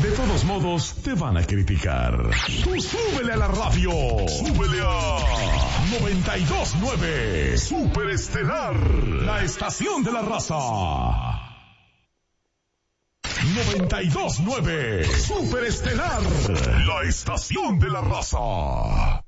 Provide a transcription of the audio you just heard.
De todos modos, te van a criticar. Tú súbele a la radio. Súbele a 92.9 Super Estelar, la estación de la raza. 92.9 Super Estelar, la estación de la raza.